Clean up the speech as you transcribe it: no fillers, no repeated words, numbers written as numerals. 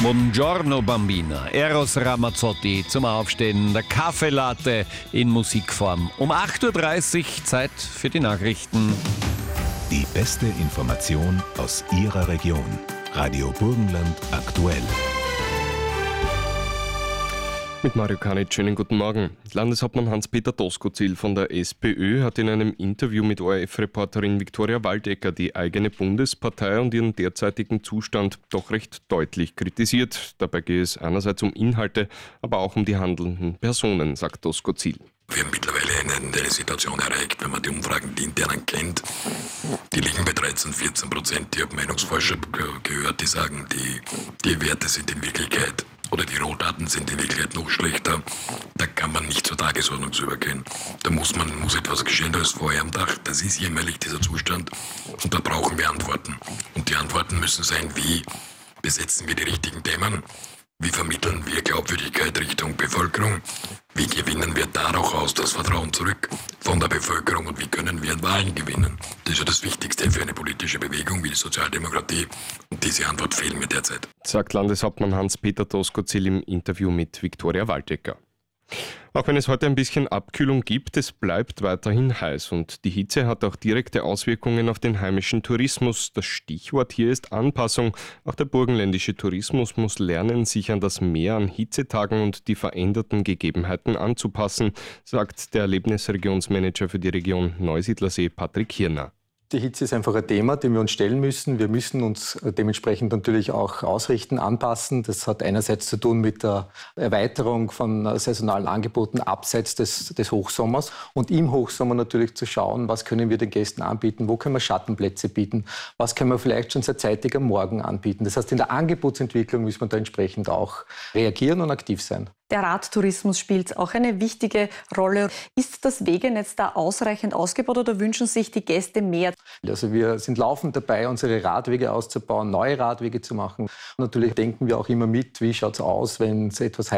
Buongiorno Bambina, Eros Ramazzotti zum Aufstehen, der Kaffeelatte in Musikform. Um 8.30 Uhr Zeit für die Nachrichten. Die beste Information aus Ihrer Region. Radio Burgenland aktuell. Mit Mario Kanitsch, schönen guten Morgen. Landeshauptmann Hans-Peter Doskozil von der SPÖ hat in einem Interview mit ORF-Reporterin Viktoria Waldecker die eigene Bundespartei und ihren derzeitigen Zustand doch recht deutlich kritisiert. Dabei gehe es einerseits um Inhalte, aber auch um die handelnden Personen, sagt Doskozil. Wir haben mittlerweile eine Situation erreicht, wenn man die Umfragen, die internen kennt, die liegen bei 13-14%. Ich habe Meinungsforscher gehört, die sagen, die Werte sind in Wirklichkeit oder die Rohdaten sind in Wirklichkeit noch schlechter. Da kann man nicht zur Tagesordnung übergehen. Da muss etwas geschehen, da ist Feuer am Dach. Das ist jämmerlich, dieser Zustand. Und da brauchen wir Antworten. Und die Antworten müssen sein, wie besetzen wir die richtigen Themen? Wie vermitteln wir Glaubwürdigkeit Richtung Bevölkerung? Wie gewinnen wir daraus das Vertrauen zurück von der Bevölkerung und wie können wir Wahlen gewinnen? Das ist ja das Wichtigste für eine politische Bewegung wie die Sozialdemokratie und diese Antwort fehlt mir derzeit. Sagt Landeshauptmann Hans-Peter Doskozil im Interview mit Viktoria Waldecker. Auch wenn es heute ein bisschen Abkühlung gibt, es bleibt weiterhin heiß und die Hitze hat auch direkte Auswirkungen auf den heimischen Tourismus. Das Stichwort hier ist Anpassung. Auch der burgenländische Tourismus muss lernen, sich an das Meer an Hitzetagen und die veränderten Gegebenheiten anzupassen, sagt der Erlebnisregionsmanager für die Region Neusiedlersee, Patrick Hirner. Die Hitze ist einfach ein Thema, dem wir uns stellen müssen. Wir müssen uns dementsprechend natürlich auch ausrichten, anpassen. Das hat einerseits zu tun mit der Erweiterung von saisonalen Angeboten abseits des Hochsommers und im Hochsommer natürlich zu schauen, was können wir den Gästen anbieten, wo können wir Schattenplätze bieten, was können wir vielleicht schon sehr zeitig am Morgen anbieten. Das heißt, in der Angebotsentwicklung müssen wir da entsprechend auch reagieren und aktiv sein. Der Radtourismus spielt auch eine wichtige Rolle. Ist das Wegenetz da ausreichend ausgebaut oder wünschen sich die Gäste mehr? Also wir sind laufend dabei, unsere Radwege auszubauen, neue Radwege zu machen. Und natürlich denken wir auch immer mit, wie schaut es aus, wenn es etwas